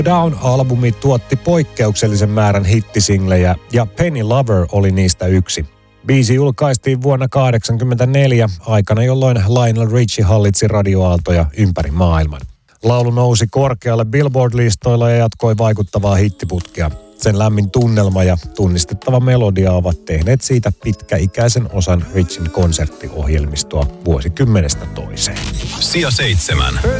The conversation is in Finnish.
Down-albumi tuotti poikkeuksellisen määrän hittisinglejä ja Penny Lover oli niistä yksi. Biisi julkaistiin vuonna 1984, aikana jolloin Lionel Richie hallitsi radioaaltoja ympäri maailman. Laulu nousi korkealle Billboard-listoilla ja jatkoi vaikuttavaa hittiputkea. Sen lämmin tunnelma ja tunnistettava melodia ovat tehneet siitä pitkäikäisen osan Richin konserttiohjelmistoa vuosikymmenestä toiseen. Sija 7.